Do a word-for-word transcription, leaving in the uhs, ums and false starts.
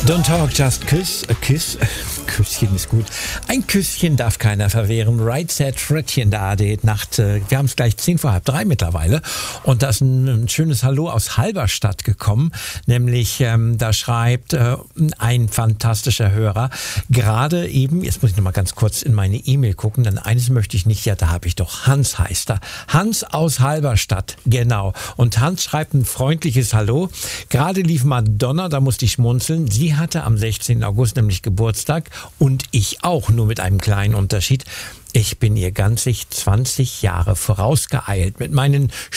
Don't talk, just kiss. A kiss. Küsschen ist gut. Ein Küsschen darf keiner verwehren. Right Set Frettchen da, die Nacht. Wir haben es gleich zehn vor halb drei mittlerweile. Und da ist ein, ein schönes Hallo aus Halberstadt gekommen. Nämlich, ähm, da schreibt äh, ein fantastischer Hörer. Gerade eben, jetzt muss ich noch mal ganz kurz in meine E-Mail gucken, denn eines möchte ich nicht, ja, da habe ich doch. Hans heißt er. Hans aus Halberstadt, genau. Und Hans schreibt ein freundliches Hallo. Gerade lief Madonna, da musste ich schmunzeln. Sie hatte am sechzehnten August nämlich Geburtstag und ich auch, nur mit einem kleinen Unterschied. Ich bin ihr ganzig zwanzig Jahre vorausgeeilt. Mit meinen